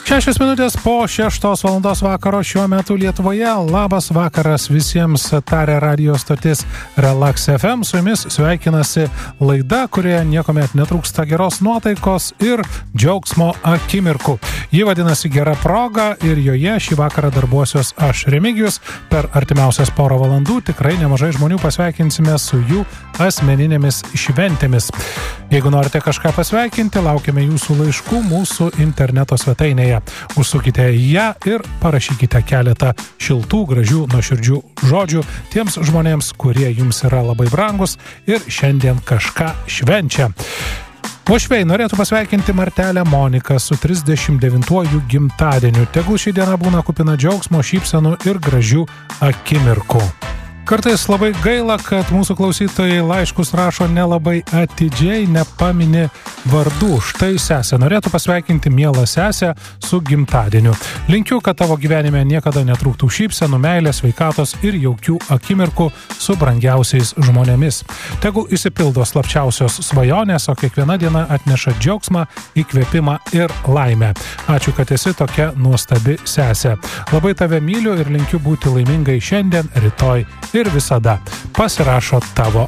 6 minutės po 6 valandos vakaro šiuo metu Lietuvoje. Labas vakaras visiems, taria radio stotis Relax FM. Su jumis sveikinasi laida, kurioje niekuomet netrūksta geros nuotaikos ir džiaugsmo akimirkų. Ji vadinasi Gera proga ir joje šį vakarą darbuosiuos aš, Remigijus. Per artimiausias porą valandų tikrai nemažai žmonių pasveikinsime su jų asmeninėmis šventėmis. Jeigu norite kažką pasveikinti, laukiame jūsų laiškų mūsų interneto svetainėje. Užsukite į ją ir parašykite keletą šiltų, gražių, nuoširdžių žodžių tiems žmonėms, kurie jums yra labai brangus ir šiandien kažką švenčia. Uošviai norėtų pasveikinti Martelę Moniką su 39-uoju gimtadieniu. Tegul ši diena būna kupina džiaugsmo, šypsenų ir gražių akimirkų. Kartais labai gaila, kad mūsų klausytojai laiškus rašo nelabai atidžiai, nepamini vardų. Štai sesė norėtų pasveikinti mielą sesę su gimtadieniu. Linkiu, kad tavo gyvenime niekada netrūktų šypsenų, meilės, sveikatos ir jaukių akimirkų su brangiausiais žmonėmis. Tegul išsipildo slapčiausios svajonės, o kiekviena diena atneša džiaugsmą, įkvėpimą ir laimę. Ačiū, kad esi tokia nuostabi sesė. Labai tave myliu ir linkiu būti laimingai šiandien, rytoj ir visada. Pasirašo tavo